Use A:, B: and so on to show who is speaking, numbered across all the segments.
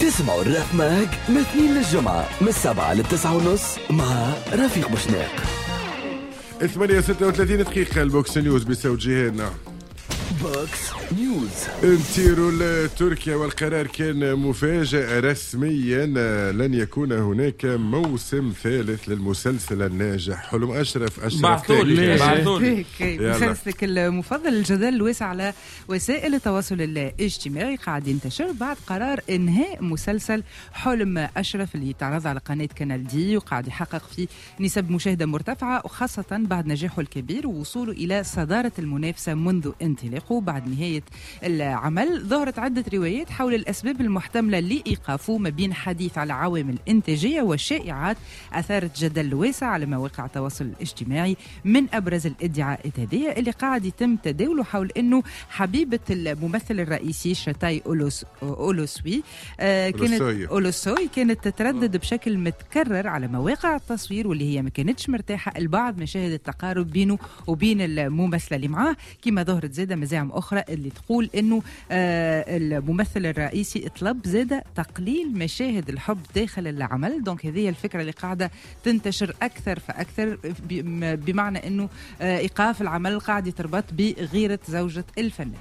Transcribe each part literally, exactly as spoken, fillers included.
A: تسمعوا الراب ماج من اثنين للجمعة من السبعة للتسعة ونص مع رفيق بوشناق.
B: ثمانية ستة وثلاثين دقيقة. البوكس نيوز بتوجيهنا.
A: بوكس نيوز.
B: نطيروا لتركيا والقرار كان مفاجئ رسميا، لن يكون هناك موسم ثالث للمسلسل الناجح حلم أشرف. أشرف
C: بعثولي مسلسلك المفضل. الجدل الواسع على وسائل التواصل الاجتماعي قاعد ينتشر بعد قرار إنهاء مسلسل حلم أشرف اللي يتعرض على قناة كانال دي وقاعد يحقق فيه نسب مشاهدة مرتفعة، وخاصة بعد نجاحه الكبير ووصوله إلى صدارة المنافسة منذ انطلاقه. بعد نهاية العمل ظهرت عدة روايات حول الأسباب المحتملة لإيقافه، ما بين حديث على عوامل إنتاجية والشائعات أثارت جدل واسع على مواقع التواصل الاجتماعي. من أبرز الادعاءات هذه اللي قاعد يتم تداوله حول أنه حبيبة الممثل الرئيسي شتاي أولوس أولوسوي آه كانت أولوسوي كانت تتردد بشكل متكرر على مواقع التصوير، واللي هي ما كانتش مرتاحة. البعض مشاهد التقارب بينه وبين الممثلة اللي معاه، كما ظهرت زادة مزاعم أخرى اللي تقول إنه آه الممثل الرئيسي اطلب زادة تقليل مشاهد الحب داخل العمل. دونك هذه الفكرة اللي قاعدة تنتشر أكثر فأكثر، بمعنى إنه آه إيقاف العمل قاعد يتربط بغيرة زوجة الفنان.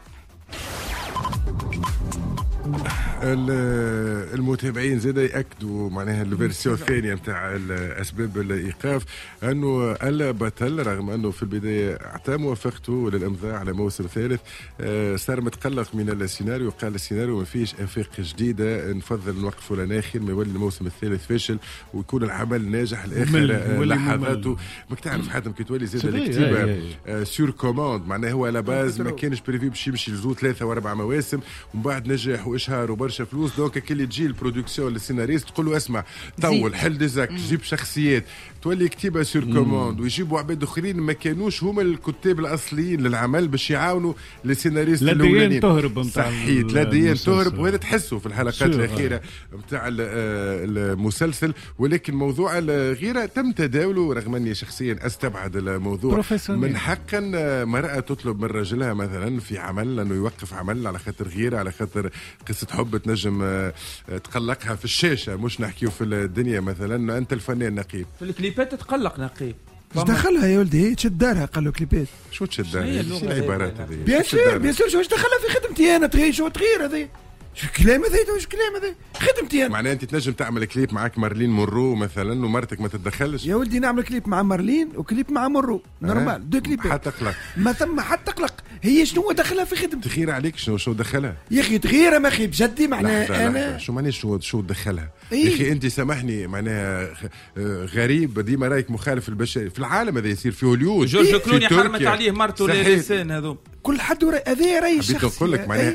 B: المتابعين زاد يأكدوا معناها الفيرسيون الثانية متاع أسباب الإيقاف، أنه البطل رغم أنه في البداية أعطى موافقته للإمضاء على موسم ثالث صار متقلق من السيناريو. قال السيناريو ما فيش آفاق جديدة، نفضل نوقفه لناخر ما يولي الموسم الثالث فاشل ويكون العمل ناجح الآخر لحظاته. ما تعرف حتى كي تولي زاد الكتيبة سور كوماند، معناها هو على باز ما كانش بريفي باش يمشي لزو ثلاثة وأربع مواسم ومن بعد نجح وإشهار وبرشا فلوس. دونك كي تجي البرودكسيون للسيناريست تقول له اسمع طول حل ديزاك جيب شخصيات تولي كتيبة سور كوموند، ويجيبوا عباد اخرين ما كانوش هما الكتاب الاصليين للعمل باش يعاونوا للسيناريست
D: الاولانيين. تهرب
B: صحيت لديين تهرب، وهذا تحسوا في الحلقات الاخيره نتاع المسلسل. ولكن موضوع الغيره تم تداوله، رغم اني شخصيا استبعد الموضوع. من حق مرأة تطلب من رجلها مثلا في عمل انه يوقف عمل على خاطر غيره، على خاطر قصه حب تنجم تقلقها في الشاشه، مش نحكيو في الدنيا مثلا. انت الفنان نقيب
E: في الكليبات تتقلق نقيب،
F: ايش دخلها يا ولدي؟ تشد دارها قال له كليبات.
B: شو تشد دارها؟ شو العبارات هذه؟
F: بيان سور بيان سور، شو دخلها في خدمتي انا؟ تغير شو تغير هذه؟ شو الكلام هذا؟ شو الكلام هذا؟ خدمتي انا.
B: معناها انت تنجم تعمل كليب معاك مارلين مونرو مثلا ومرتك ما تتدخلش؟
F: يا ولدي نعمل كليب مع مارلين وكليب مع مونرو نورمال، دو كليبات.
B: حتى قلق
F: ما ثم حتى قلق. هي شنو دخلها في خدمتي؟
B: تغير عليك شنو شو دخلها؟
F: يا اخي تغير ما اخي بجدي معناها انا
B: شو ماني شو شو دخلها؟
F: إيه؟
B: يا اخي انت سامحني معناها غريب ديما رايك مخالف البشري في العالم هذا يصير في هوليود.
E: جورج كلوني حرمت عليه مرته لسان هذو
F: كل حد هذا رايش شخصي.
B: نقول لك معناها